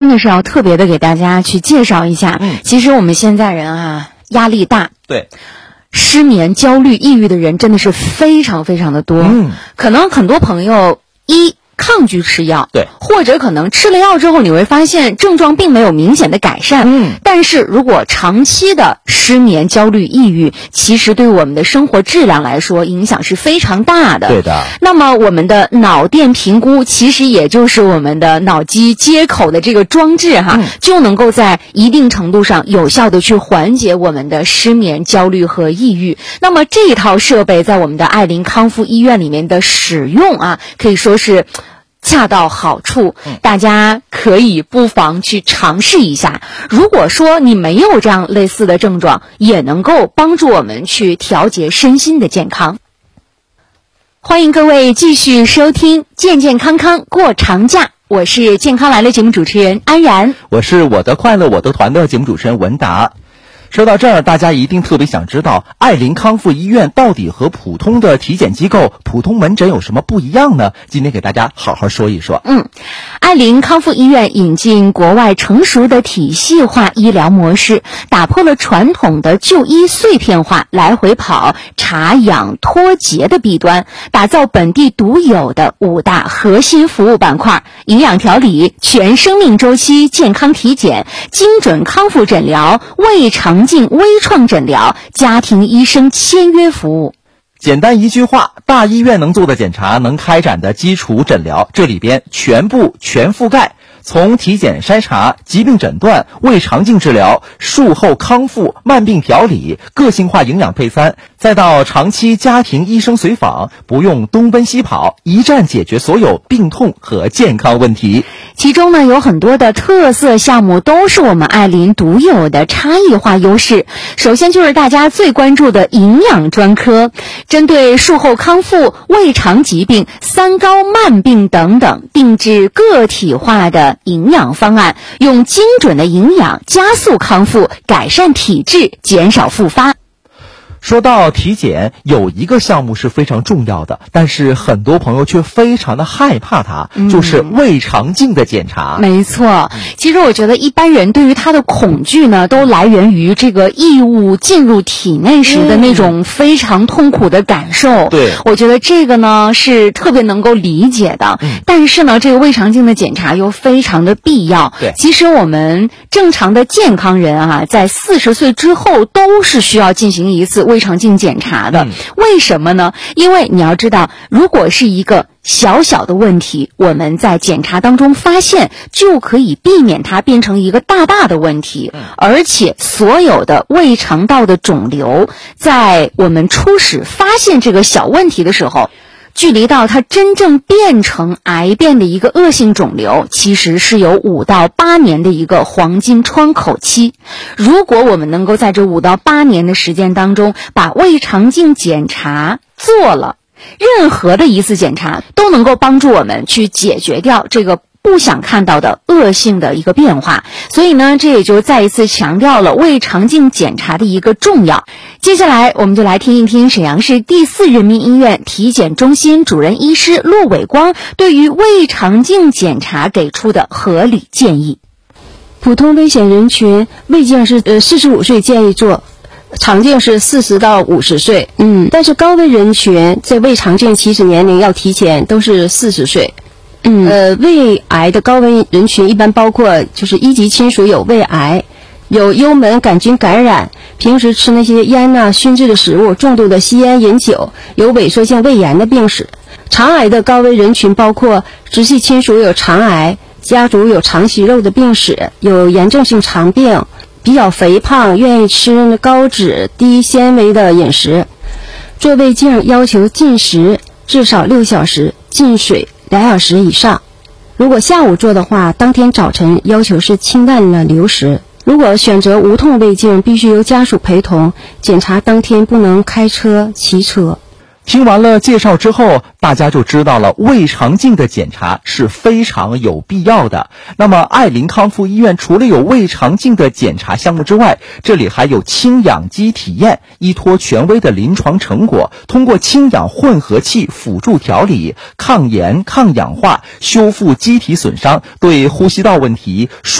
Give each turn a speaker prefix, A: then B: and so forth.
A: 的是要特别的给大家去介绍一下。其实我们现在人啊，压力大，
B: 对，
A: 失眠、焦虑、抑郁的人真的是非常非常的多。可能很多朋友抗拒吃药，
B: 对，
A: 或者可能吃了药之后你会发现症状并没有明显的改善。但是如果长期的失眠、焦虑、抑郁，其实对我们的生活质量来说影响是非常大的。
B: 对的。
A: 那么我们的脑电评估其实也就是我们的脑机接口的这个装置就能够在一定程度上有效的去缓解我们的失眠、焦虑和抑郁。那么这一套设备在我们的爱林康复医院里面的使用可以说是恰到好处，大家可以不妨去尝试一下。如果说你没有这样类似的症状，也能够帮助我们去调节身心的健康。欢迎各位继续收听健健康康过长假，我是健康来了节目主持人安然，
B: 我是我的快乐我的团的节目主持人文达。说到这儿，大家一定特别想知道，爱林康复医院到底和普通的体检机构、普通门诊有什么不一样呢？今天给大家好好说一说。
A: 爱林康复医院引进国外成熟的体系化医疗模式，打破了传统的就医碎片化、来回跑、查养脱节的弊端，打造本地独有的5大核心服务板块：营养调理、全生命周期健康体检、精准康复诊疗、胃肠镜微创诊疗、家庭医生签约服务。
B: 简单一句话，大医院能做的检查、能开展的基础诊疗，这里边全覆盖。从体检筛查、疾病诊断、胃肠镜治疗、术后康复、慢病调理、个性化营养配餐，再到长期家庭医生随访，不用东奔西跑，一站解决所有病痛和健康问题。
A: 其中呢，有很多的特色项目都是我们爱林独有的差异化优势。首先就是大家最关注的营养专科，针对术后康复、胃肠疾病、3高慢病等等，定制个体化的营养方案，用精准的营养加速康复，改善体质，减少复发。
B: 说到体检，有一个项目是非常重要的，但是很多朋友却非常的害怕它，就是胃肠镜的检查。
A: 没错，其实我觉得一般人对于它的恐惧呢，都来源于这个异物进入体内时的那种非常痛苦的感受。
B: 对，
A: 我觉得这个呢是特别能够理解的。但是呢，这个胃肠镜的检查又非常的必要。
B: 对，
A: 其实我们正常的健康人在40岁之后都是需要进行一次胃肠镜检查的。为什么呢？因为你要知道，如果是一个小小的问题，我们在检查当中发现，就可以避免它变成一个大大的问题。而且所有的胃肠道的肿瘤，在我们初始发现这个小问题的时候，距离到它真正变成癌变的一个恶性肿瘤，其实是有5到8年的一个黄金窗口期。如果我们能够在这5到8年的时间当中，把胃肠镜检查做了，任何的一次检查都能够帮助我们去解决掉这个不想看到的恶性的一个变化。所以呢，这也就再一次强调了胃肠镜检查的一个重要。接下来我们就来听一听沈阳市第4人民医院体检中心主任医师骆伟光对于胃肠镜检查给出的合理建议。
C: 普通危险人群胃镜是45岁建议做，肠镜是40到50岁。但是高危人群在胃肠镜起始年龄要提前，都是40岁。胃癌的高危人群一般包括就是1级亲属有胃癌，有幽门杆菌感染，平时吃那些烟熏制的食物，重度的吸烟饮酒，有萎缩性胃炎的病史。肠癌的高危人群包括直系亲属有肠癌，家族有肠息肉的病史，有炎症性肠病，比较肥胖，愿意吃高脂低纤维的饮食。做胃镜要求禁食至少6小时，禁水2小时以上。如果下午做的话，当天早晨要求是清淡的流食。如果选择无痛胃镜，必须由家属陪同，检查当天不能开车骑车。
B: 听完了介绍之后，大家就知道了胃肠镜的检查是非常有必要的。那么爱林康复医院除了有胃肠镜的检查项目之外，这里还有氢氧机体验，依托权威的临床成果，通过氢氧混合器辅助调理、抗炎、抗氧化、修复机体损伤，对呼吸道问题、